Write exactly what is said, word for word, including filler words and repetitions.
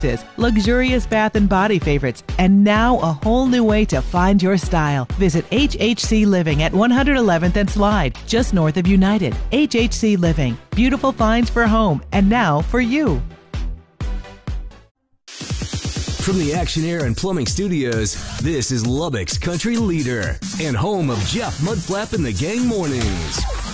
luxurious bath and body favorites, and now a whole new way to find your style. Visit H H C Living at one eleventh and Slide, just north of United. H H C Living, beautiful finds for home, and now for you. From the Action Air and Plumbing Studios, this is Lubbock's country leader and home of Jeff Mudflap and the Gang Mornings.